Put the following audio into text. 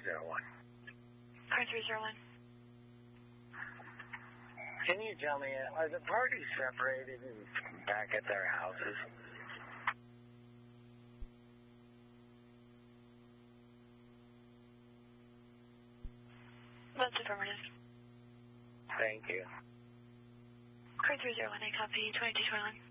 Car 301. Can you tell me, are the parties separated and back at their houses? That's affirmative. Thank you. Car 301, I copy 2221.